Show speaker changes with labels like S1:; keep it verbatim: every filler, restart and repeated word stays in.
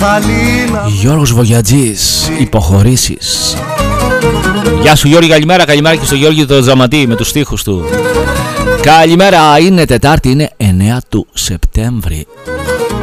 S1: Γιώργος Βογιατζής, υποχωρήσεις. Γεια σου Γιώργη, καλημέρα, καλημέρα και στο Γιώργη το Τζαματί με τους στίχους του. Καλημέρα, είναι Τετάρτη, είναι εννέα του Σεπτέμβρη.